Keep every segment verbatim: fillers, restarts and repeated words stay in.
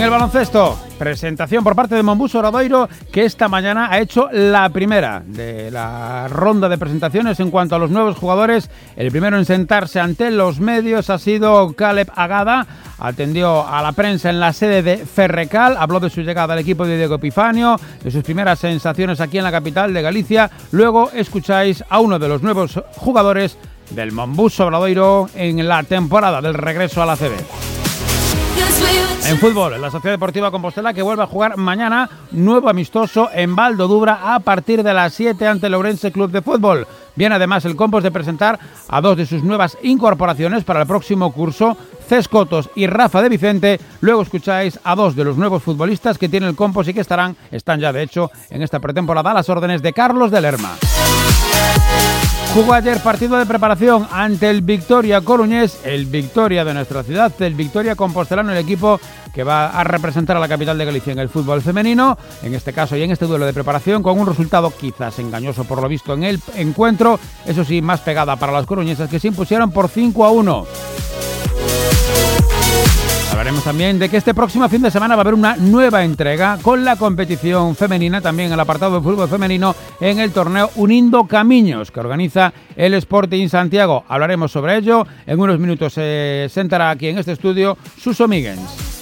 En el baloncesto, presentación por parte de Monbus Obradoiro, que esta mañana ha hecho la primera de la ronda de presentaciones en cuanto a los nuevos jugadores. El primero en sentarse ante los medios ha sido Caleb Agada. Atendió a la prensa en la sede de Ferrecal, habló de su llegada al equipo de Diego Epifanio, de sus primeras sensaciones aquí en la capital de Galicia. Luego escucháis a uno de los nuevos jugadores del Monbus Obradoiro en la temporada del regreso a la A C B. En fútbol, la Sociedad Deportiva Compostela, que vuelve a jugar mañana, nuevo amistoso en Valdodubra a partir de las siete ante el Ourense Club de Fútbol. Viene además el Compos de presentar a dos de sus nuevas incorporaciones para el próximo curso, Cés Cotos y Rafa de Vicente. Luego escucháis a dos de los nuevos futbolistas que tiene el Compos y que estarán, están ya de hecho, en esta pretemporada a las órdenes de Carlos de Lerma. Jugó ayer partido de preparación ante el Victoria Coruñés, el Victoria de nuestra ciudad, el Victoria Compostelano, el equipo que va a representar a la capital de Galicia en el fútbol femenino, en este caso y en este duelo de preparación, con un resultado quizás engañoso por lo visto en el encuentro, eso sí, más pegada para las coruñesas, que se impusieron por cinco a uno. Hablaremos también de que este próximo fin de semana va a haber una nueva entrega con la competición femenina, también en el apartado de fútbol femenino, en el torneo Unindo Camiños, que organiza el Sporting Santiago. Hablaremos sobre ello. En unos minutos se sentará aquí en este estudio Suso Míguez.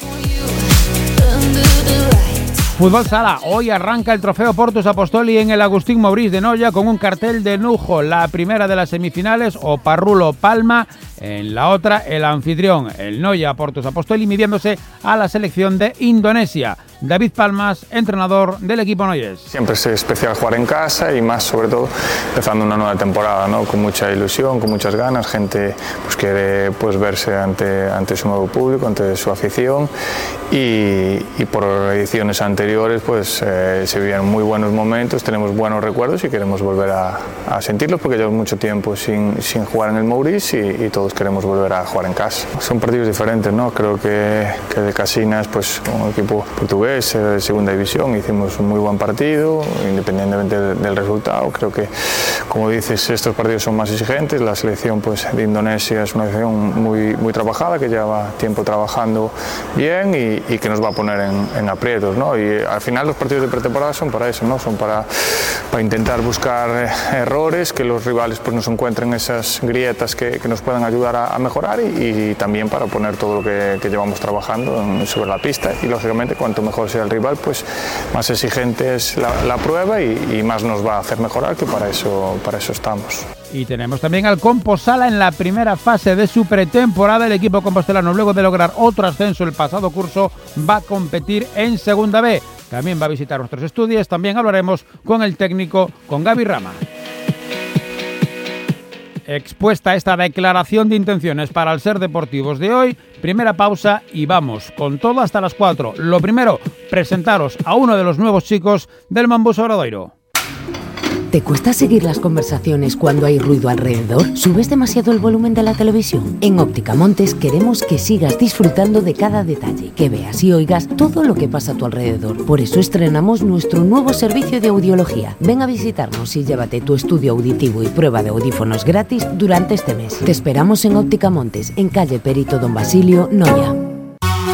Fútbol sala, hoy arranca el trofeo Portus Apostoli en el Agustín Mauriz de Noia con un cartel de lujo. La primera de las semifinales, o Parrulo Palma, en la otra el anfitrión, el Noia Portus Apostoli, midiéndose a la selección de Indonesia. David Palmas, entrenador del equipo noyés. Siempre es especial jugar en casa y más sobre todo empezando una nueva temporada, ¿no? Con mucha ilusión, con muchas ganas, gente pues quiere pues verse ante, ante su nuevo público, ante su afición y, y por ediciones anteriores pues eh, se vivían muy buenos momentos, tenemos buenos recuerdos y queremos volver a, a sentirlos porque llevamos mucho tiempo sin, sin jugar en el Mouriz y, y todos queremos volver a jugar en casa. Son partidos diferentes, ¿no? Creo que, que de Casinas, pues un equipo portugués de segunda división, hicimos un muy buen partido independientemente del resultado. Creo que, como dices, estos partidos son más exigentes. La selección pues de Indonesia es una selección muy, muy trabajada, que lleva tiempo trabajando bien y, y que nos va a poner en, en aprietos, ¿no? Y al final los partidos de pretemporada son para eso, ¿no? Son para, para intentar buscar errores, que los rivales pues nos encuentren esas grietas que, que nos puedan ayudar a, a mejorar y, y también para poner todo lo que, que llevamos trabajando en, sobre la pista y lógicamente cuanto mejor sea el rival, pues más exigente es la, la prueba y, y más nos va a hacer mejorar, que para eso, para eso estamos. Y tenemos también al Composala en la primera fase de su pretemporada. El equipo compostelano, luego de lograr otro ascenso el pasado curso, va a competir en Segunda B. También va a visitar nuestros estudios. También hablaremos con el técnico, con Gaby Rama. Expuesta esta declaración de intenciones para el Ser Deportivos de hoy, primera pausa y vamos con todo hasta las cuatro. Lo primero, presentaros a uno de los nuevos chicos del Monbus Obradoiro. ¿Te cuesta seguir las conversaciones cuando hay ruido alrededor? ¿Subes demasiado el volumen de la televisión? En Óptica Montes queremos que sigas disfrutando de cada detalle, que veas y oigas todo lo que pasa a tu alrededor. Por eso estrenamos nuestro nuevo servicio de audiología. Ven a visitarnos y llévate tu estudio auditivo y prueba de audífonos gratis durante este mes. Te esperamos en Óptica Montes, en calle Perito Don Basilio, Noia.